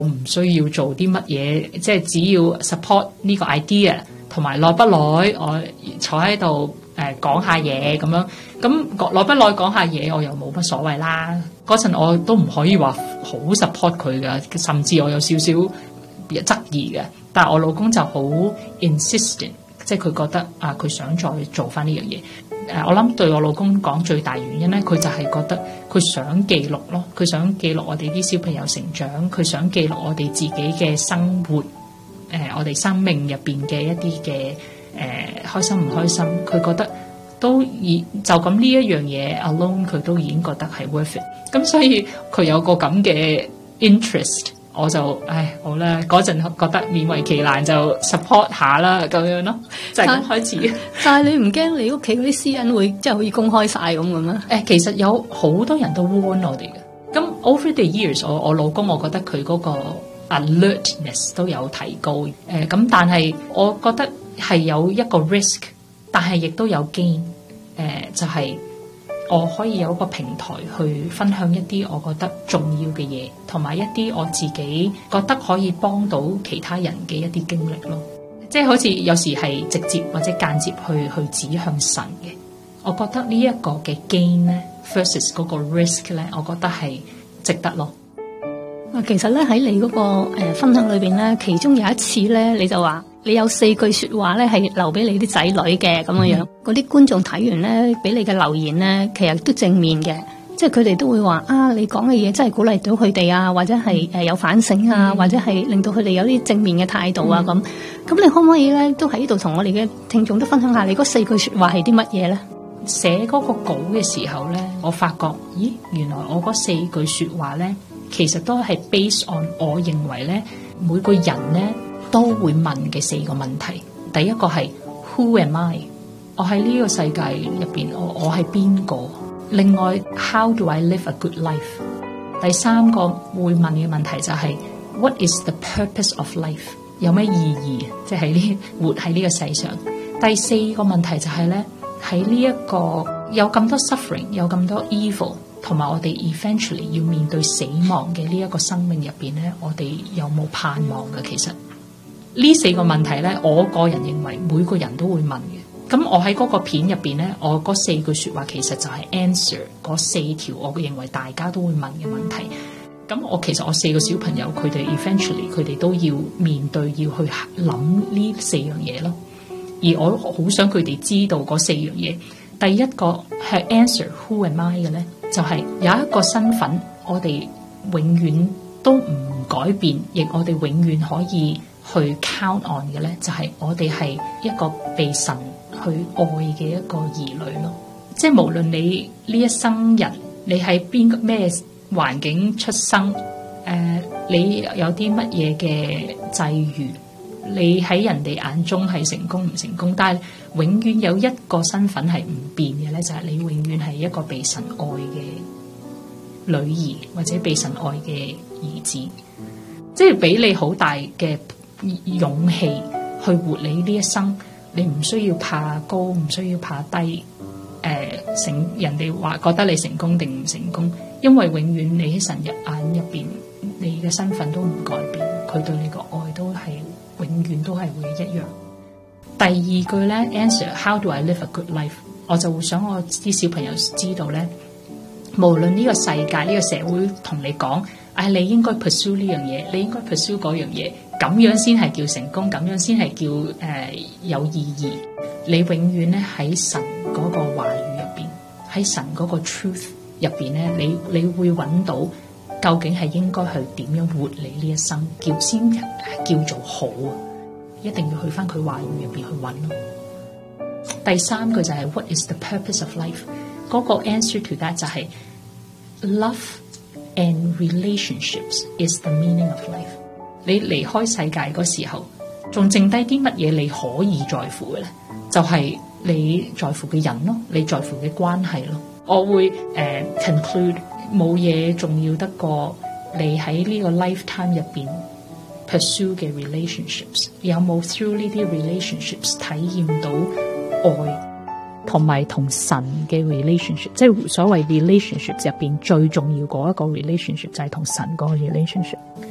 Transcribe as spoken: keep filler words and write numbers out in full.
唔需要做啲乜嘢，即係只要 support 呢個 idea，同埋耐不耐我坐喺度誒講下嘢咁樣，咁耐不耐講下嘢我又冇乜所謂啦。嗰陣我都唔可以話好 support 佢㗎，甚至我有少少質疑嘅。但係我老公就好 insistent， 即係佢覺得啊，佢想再做翻呢樣嘢。誒，我諗對我老公講最大原因咧，佢就係覺得佢想記錄咯，佢想記錄我哋啲小朋友成長，佢想記錄我哋自己嘅生活，誒、呃，我哋生命入邊嘅一啲嘅誒開心唔開心，佢覺得都已就咁呢一樣嘢 alone， 佢都已經覺得係 worth it。咁所以佢有個咁嘅 interest。我就唉好啦，嗰陣覺得勉為其難就 support 下啦，咁樣咯，就係咁開始。 但係你唔驚你屋企嗰啲私隱會即係可以公開晒咁嘅咩？ 誒，其實有好多人都 warn 我哋嘅。咁 over the years，我我老公我覺得佢嗰個 alertness 都有提高。誒、呃，咁但係我覺得係有一個 risk， 但係亦都有 gain。誒、呃，就係、是。我可以有一個平台去分享一啲我覺得重要嘅嘢，同埋一啲我自己覺得可以幫到其他人嘅一啲經歷咯。即係好似有時係直接或者間接去去指向神嘅。我覺得呢一個嘅 gain 咧 versus 嗰個 risk 咧，我覺得係值得咯。 啊，其實咧喺你嗰個誒分享裏邊咧，其中有一次咧，你就話你有四句說話咧係留俾你啲仔女嘅咁樣樣，嗰啲、嗯、觀眾睇完咧，俾你嘅留言咧，其實都正面嘅，即係佢哋都會話啊，你講嘅嘢真係鼓勵到佢哋啊，或者係誒有反省啊，嗯、或者係令到佢哋有啲正面嘅態度啊咁。咁、嗯、你可唔可以咧都喺呢度同我哋嘅聽眾都分享下你嗰四句說話係啲乜嘢咧？ 寫嗰個稿嘅時候咧，我發覺咦，原來我嗰四句說話咧，其實都係 based on 我認為咧每個人咧都會問嘅四個問題。第一個係 Who am I？ 我喺呢個世界入邊，我我係邊個？另外 How do I live a good life？ 第三個會問嘅問題就係 What is the purpose of life？ 有咩意義？即係呢活喺呢個世上。第四個問題就係咧喺呢一個有咁多 suffering， 有咁多 evil， 同埋我哋 eventually 要面對死亡嘅呢一個生命入邊咧，我哋有冇盼望嘅？其實呢四個問題咧，我個人認為每個人都會問嘅。咁我喺嗰個片入邊咧，我嗰四句說話其實就係 answer 嗰四條我認為大家都會問嘅問題。咁我其實我四個小朋友佢哋 eventually 佢哋都要面對，要去諗呢四樣嘢咯。而我好想佢哋知道嗰四樣嘢。第一個係 answer who am I 嘅咧，就係、是、有一個身份我哋永遠都唔改變，亦我哋永遠可以去 count on 嘅咧，就係、是、我哋係一個被神去愛嘅一個兒女咯。即係無論你呢一生人，你喺邊個咩環境出生，誒、呃，你有啲乜嘢嘅際遇，你喺人哋眼中係成功唔成功，但係永遠有一個身份係唔變嘅咧，就係、是、你永遠係一個被神愛嘅女兒，或者被神愛嘅兒子，即係俾你好大嘅勇氣去活你呢一生。你唔需要怕高，唔需要怕低，誒、呃、成人哋話覺得你成功定唔成功，因為永遠你喺神嘅眼入邊，你嘅身份都唔改變，佢對你個愛都係永遠都係會一樣。第二句咧 answer how do I live a good life， 我就會想我啲小朋友知道咧，無論呢個世界呢、呢個社會同你講，唉、哎，你應該 pursue 呢樣嘢，你應該 pursue 嗰樣嘢，咁樣先係叫成功，咁樣先係叫誒、呃、有意義。你永遠咧喺神嗰個話語入邊，喺神嗰個 truth 入邊咧，你你會揾到究竟係應該去點樣活你呢一生，叫先叫做好啊！一定要去翻佢話語入邊去揾咯。第三句就係 What is the purpose of life？ 嗰個 answer to that 就係 Love and relationships is the meaning of life。你離開世界嗰時候，仲剩低啲乜嘢你可以在乎嘅咧？就係、是、你在乎嘅人咯，你在乎嘅關係咯。我會誒、uh, conclude 冇嘢重要得過你喺呢個 lifetime 入邊 pursue 嘅 relationships。有冇 through 呢啲 relationships 體驗到愛，同埋同神嘅 relationship， 即係所謂 relationships 入邊最重要嗰一個 relationship 就係同神嗰個 relationship。